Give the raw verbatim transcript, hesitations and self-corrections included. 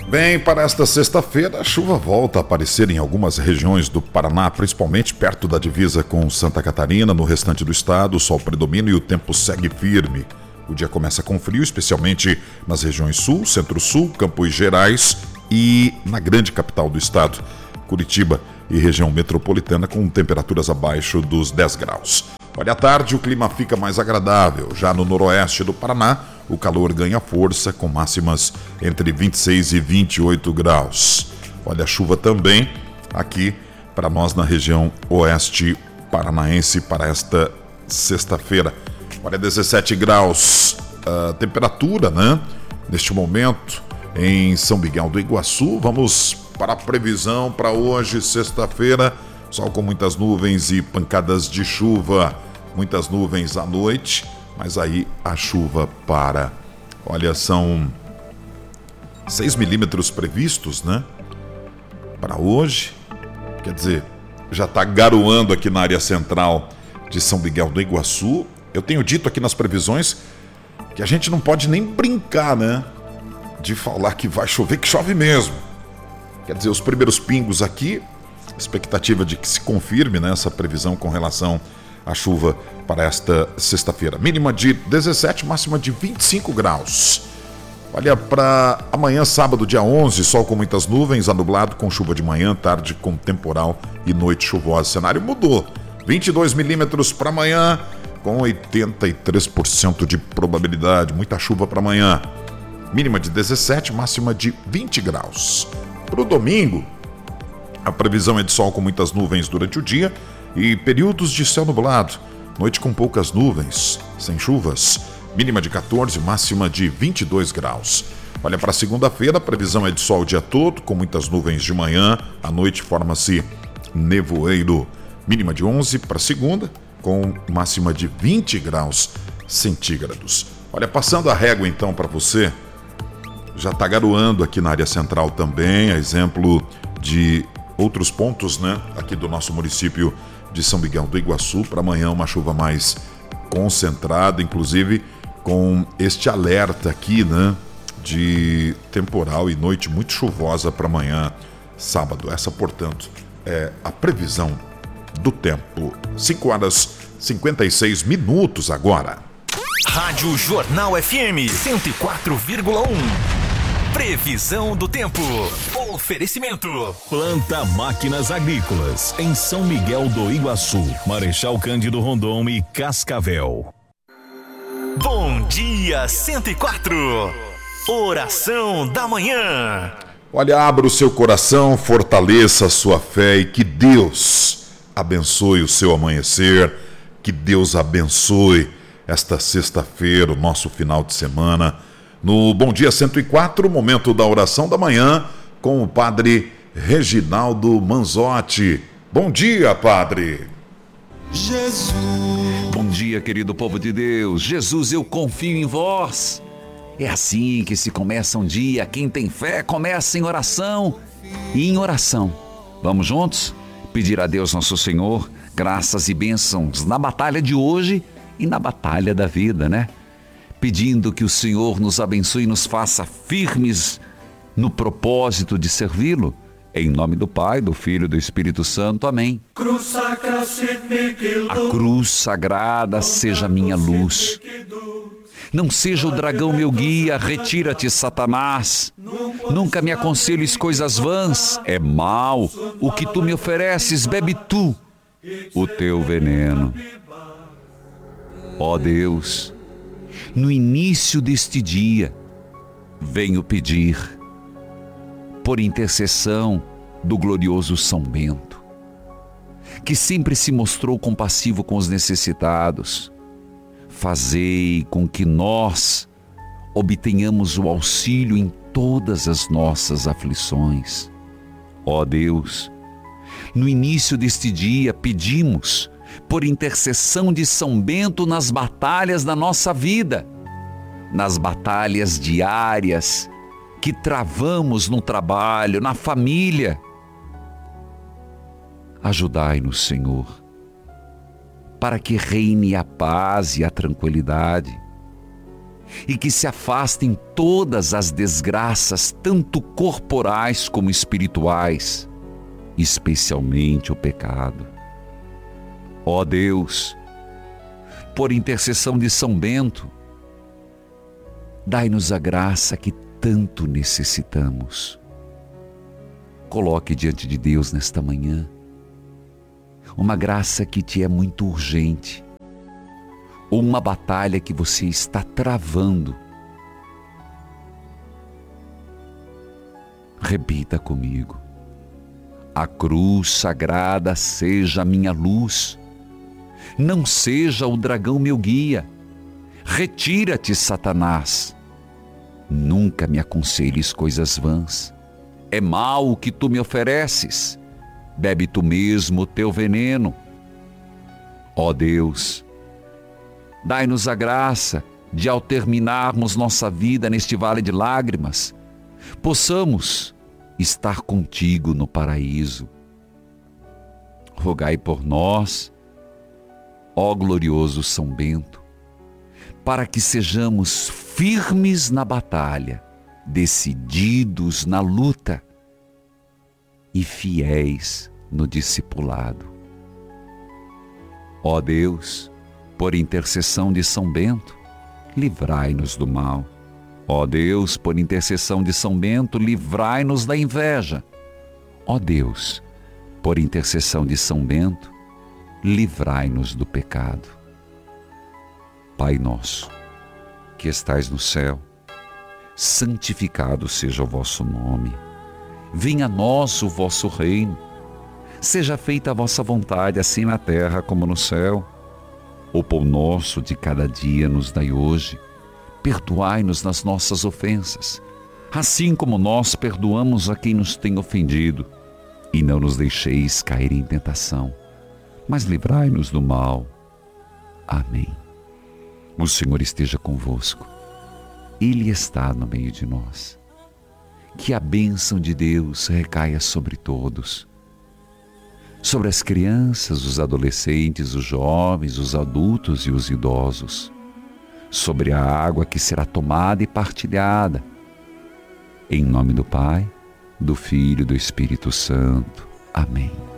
Bem, para esta sexta-feira, a chuva volta a aparecer em algumas regiões do Paraná, principalmente perto da divisa com Santa Catarina. No restante do estado, o sol predomina e o tempo segue firme. O dia começa com frio, especialmente nas regiões sul, centro-sul, Campos Gerais e na grande capital do estado, Curitiba e região metropolitana, com temperaturas abaixo dos dez graus. Olha, à tarde o clima fica mais agradável. Já no noroeste do Paraná, o calor ganha força, com máximas entre vinte e seis e vinte e oito graus. Olha, a chuva também aqui para nós na região oeste paranaense para esta sexta-feira. Olha, dezessete graus a temperatura, né? Neste momento, em São Miguel do Iguaçu. Vamos para a previsão para hoje, sexta-feira. Sol com muitas nuvens e pancadas de chuva. Muitas nuvens à noite, mas aí a chuva para. Olha, são seis milímetros previstos, né? Para hoje. Quer dizer, já está garoando aqui na área central de São Miguel do Iguaçu. Eu tenho dito aqui nas previsões que a gente não pode nem brincar, né? De falar que vai chover, que chove mesmo. Quer dizer, os primeiros pingos aqui, expectativa de que se confirme, né, essa previsão com relação à chuva para esta sexta-feira. Mínima de dezessete, máxima de vinte e cinco graus. Olha, para amanhã, sábado, dia onze, sol com muitas nuvens, anublado com chuva de manhã, tarde com temporal e noite chuvosa. O cenário mudou. vinte e dois milímetros para amanhã, com oitenta e três por cento de probabilidade. Muita chuva para amanhã. Mínima de dezessete, máxima de vinte graus. Para o domingo, a previsão é de sol com muitas nuvens durante o dia e períodos de céu nublado. Noite com poucas nuvens, sem chuvas. Mínima de quatorze, máxima de vinte e dois graus. Olha, para segunda-feira, a previsão é de sol o dia todo, com muitas nuvens de manhã. À noite forma-se nevoeiro. Mínima de onze para segunda, com máxima de vinte graus centígrados. Olha, passando a régua então para você, já está garoando aqui na área central também, a exemplo de outros pontos, né, aqui do nosso município de São Miguel do Iguaçu. Para amanhã uma chuva mais concentrada, inclusive com este alerta aqui, né, de temporal e noite muito chuvosa para amanhã, sábado. Essa, portanto, é a previsão do tempo. cinco horas e cinquenta e seis minutos agora. Rádio Jornal F M cento e quatro vírgula um. Previsão do tempo. Oferecimento. Planta Máquinas Agrícolas em São Miguel do Iguaçu, Marechal Cândido Rondon e Cascavel. Bom dia cento e quatro. Oração da manhã. Olha, abra o seu coração, fortaleça a sua fé e que Deus abençoe o seu amanhecer, que Deus abençoe esta sexta-feira, o nosso final de semana. No Bom Dia cento e quatro, momento da oração da manhã, com o padre Reginaldo Manzotti. Bom dia, padre. Jesus. Bom dia, querido povo de Deus. Jesus, eu confio em vós. É assim que se começa um dia. Quem tem fé começa em oração e em oração. Vamos juntos pedir a Deus nosso Senhor graças e bênçãos na batalha de hoje e na batalha da vida, né? Pedindo que o Senhor nos abençoe e nos faça firmes no propósito de servi-lo. Em nome do Pai, do Filho e do Espírito Santo. Amém. A cruz sagrada seja minha luz. Não seja o dragão meu guia, retira-te, Satanás. Nunca me aconselhes coisas vãs, é mal. O que tu me ofereces, bebe tu o teu veneno. Ó Deus, no início deste dia, venho pedir, por intercessão do glorioso São Bento, que sempre se mostrou compassivo com os necessitados, fazei com que nós obtenhamos o auxílio em todas as nossas aflições. Ó Deus, no início deste dia pedimos, por intercessão de São Bento, nas batalhas da nossa vida, nas batalhas diárias que travamos no trabalho, na família. Ajudai-nos, Senhor, para que reine a paz e a tranquilidade. e que se afastem todas as desgraças, tanto corporais como espirituais, especialmente o pecado. Ó Deus, por intercessão de São Bento, dai-nos a graça que tanto necessitamos. Coloque diante de Deus nesta manhã uma graça que te é muito urgente, ou uma batalha que você está travando. Repita comigo: a cruz sagrada seja a minha luz, não seja o dragão meu guia. Retira-te, Satanás. Nunca me aconselhes coisas vãs. É mal o que tu me ofereces. Bebe tu mesmo o teu veneno. Ó Deus, dai-nos a graça de, ao terminarmos nossa vida neste vale de lágrimas, possamos estar contigo no paraíso. Rogai por nós, ó glorioso São Bento, para que sejamos firmes na batalha, decididos na luta e fiéis no discipulado. Ó Deus, por intercessão de São Bento, livrai-nos do mal. Ó Deus, por intercessão de São Bento, livrai-nos da inveja. Ó Deus, por intercessão de São Bento, livrai-nos do pecado. Pai nosso, que estais no céu, santificado seja o vosso nome. Venha a nós o vosso reino. Seja feita a vossa vontade, assim na terra como no céu. O pão nosso de cada dia nos dai hoje. Perdoai-nos nas nossas ofensas, assim como nós perdoamos a quem nos tem ofendido. E não nos deixeis cair em tentação, mas livrai-nos do mal. Amém. O Senhor esteja convosco. Ele está no meio de nós. Que a bênção de Deus recaia sobre todos. Sobre as crianças, os adolescentes, os jovens, os adultos e os idosos. Sobre a água que será tomada e partilhada. Em nome do Pai, do Filho e do Espírito Santo. Amém.